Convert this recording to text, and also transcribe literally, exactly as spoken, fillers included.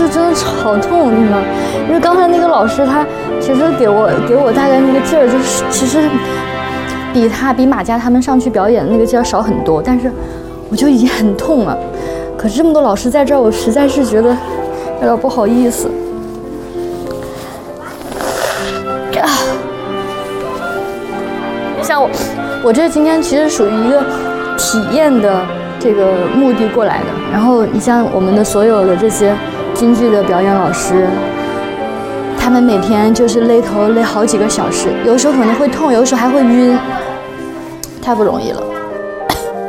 就真的好痛，你知道？因为刚才那个老师他其实给我给我大概那个劲儿，就是其实比他比马佳他们上去表演的那个劲儿少很多，但是我就已经很痛了。可是这么多老师在这儿，我实在是觉得有点不好意思。啊，像我，我这今天其实属于一个体验的这个目的过来的。然后你像我们的所有的这些京剧的表演老师，他们每天就是勒头勒好几个小时，有时候可能会痛，有时候还会晕，太不容易了。